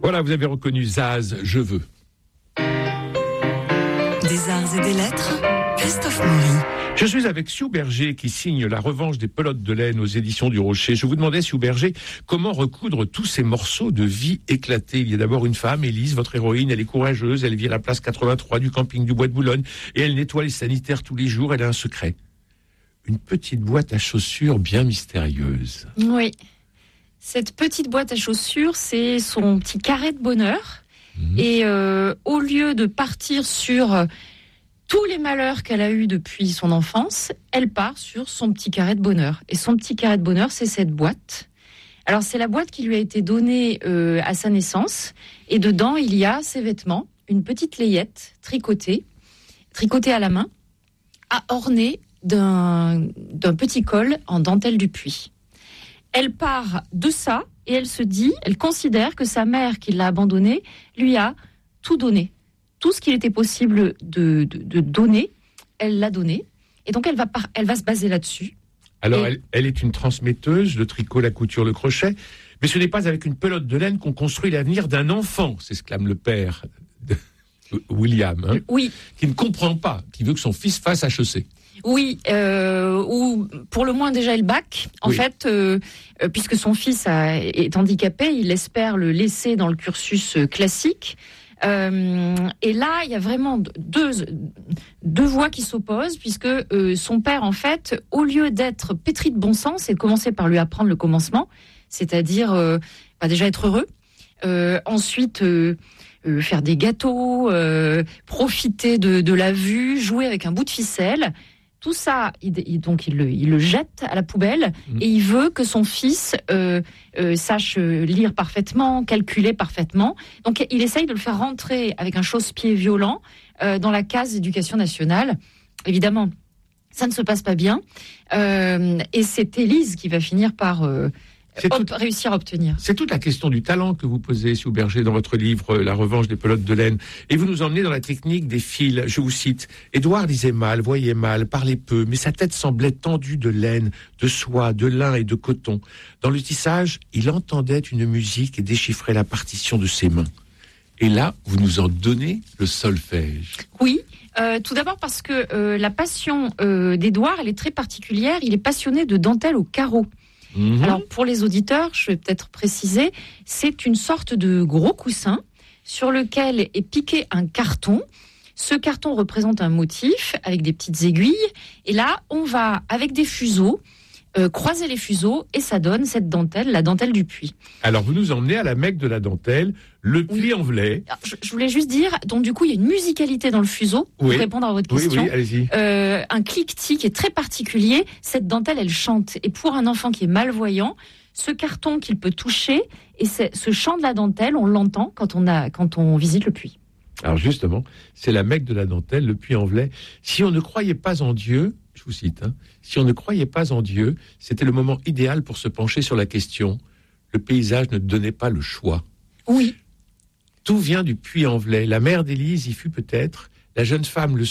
Voilà, vous avez reconnu Zaz, Je veux. Des arts et des lettres, Christophe Maury. Je suis avec Sue Berger qui signe La revanche des pelotes de laine aux éditions du Rocher. Je vous demandais, Sue Berger, comment recoudre tous ces morceaux de vie éclatés. Il y a d'abord une femme, Élise, votre héroïne, elle est courageuse, elle vit à la place 83 du camping du Bois de Boulogne et elle nettoie les sanitaires tous les jours, elle a un secret. Une petite boîte à chaussures bien mystérieuse. Oui, cette petite boîte à chaussures, c'est son petit carré de bonheur. Et au lieu de partir sur tous les malheurs qu'elle a eus depuis son enfance, elle part sur son petit carré de bonheur. Et son petit carré de bonheur, c'est cette boîte. Alors, c'est la boîte qui lui a été donnée à sa naissance. Et dedans, il y a ses vêtements, une petite layette tricotée à la main, ornée d'un petit col en dentelle du Puy. Elle part de ça et elle considère que sa mère qui l'a abandonnée lui a tout donné. Tout ce qu'il était possible de donner, elle l'a donné. Et donc, elle va se baser là-dessus. Alors, elle est une transmetteuse, le tricot, la couture, le crochet. Mais ce n'est pas avec une pelote de laine qu'on construit l'avenir d'un enfant, s'exclame le père de William. Oui. Qui ne comprend pas, qui veut que son fils fasse HEC. Oui, ou pour le moins déjà le bac. En fait, puisque son fils est handicapé, il espère le laisser dans le cursus classique. Et là, il y a vraiment deux voies qui s'opposent, puisque son père, en fait, au lieu d'être pétri de bon sens et de commencer par lui apprendre le commencement, c'est-à-dire déjà être heureux, ensuite faire des gâteaux, profiter de la vue, jouer avec un bout de ficelle. Tout ça, il le jette à la poubelle et il veut que son fils sache lire parfaitement, calculer parfaitement. Donc, il essaye de le faire rentrer avec un chausse-pied violent dans la case éducation nationale. Évidemment, ça ne se passe pas bien. Et c'est Élise qui va finir par réussir à obtenir. C'est toute la question du talent que vous posez, Sue Berger, dans votre livre La revanche des pelotes de laine. Et vous nous emmenez dans la technique des fils. Je vous cite. Édouard lisait mal, voyait mal, parlait peu, mais sa tête semblait tendue de laine, de soie, de lin et de coton. Dans le tissage, il entendait une musique et déchiffrait la partition de ses mains. Et là, vous nous en donnez le solfège. Oui. Tout d'abord parce que la passion d'Édouard, elle est très particulière. Il est passionné de dentelle au carreau. Alors, pour les auditeurs, je vais peut-être préciser, c'est une sorte de gros coussin sur lequel est piqué un carton. Ce carton représente un motif avec des petites aiguilles. Et là, on va, avec des fuseaux, croiser les fuseaux et ça donne cette dentelle, la dentelle du Puy. Alors, vous nous emmenez à la Mecque de la dentelle, le Puy-en-Velay. Je voulais juste dire, donc du coup, il y a une musicalité dans le fuseau, pour répondre à votre question. Oui, allez-y. Un cliquetis qui est très particulier. Cette dentelle, elle chante. Et pour un enfant qui est malvoyant, ce carton qu'il peut toucher, et ce chant de la dentelle, on l'entend quand on visite le Puy. Alors justement, c'est la Mecque de la dentelle, le Puy-en-Velay. Si on ne croyait pas en Dieu, je vous cite, si on ne croyait pas en Dieu, c'était le moment idéal pour se pencher sur la question. Le paysage ne donnait pas le choix. Oui. Tout vient du Puy-en-Velay. La mère d'Élise y fut peut-être. La jeune femme le